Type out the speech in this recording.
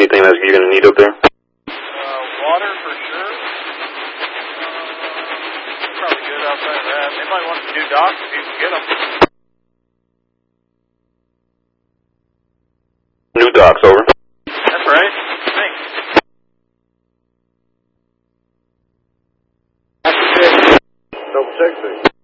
anything that you're going to need up there? Water for sure. Probably good outside of that. They might want some new docks if you can get them. New docks, over. That's right. Thanks. Double 60.